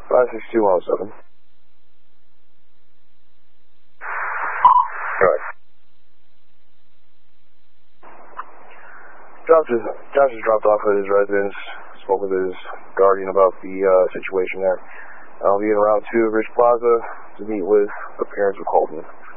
562-107. Right. Josh has dropped off at his residence, spoke with his guardian about the situation there. I'll be in round 2 of Rich Plaza to meet with the parents of Colton.